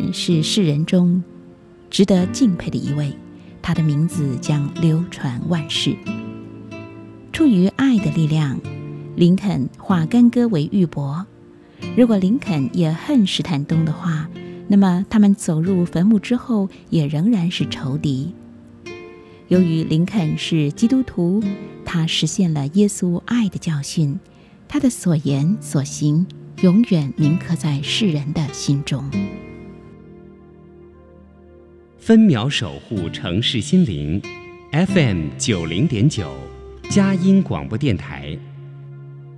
肯是世人中值得敬佩的一位，他的名字将流传万世。出于爱的力量，林肯化干戈为玉帛。如果林肯也恨史坦东的话，那么他们走入坟墓之后也仍然是仇敌。由于林肯是基督徒，他实现了耶稣爱的教训，他的所言所行永远铭刻在世人的心中。 分秒守护城市心灵 FM 90.9佳音广播电台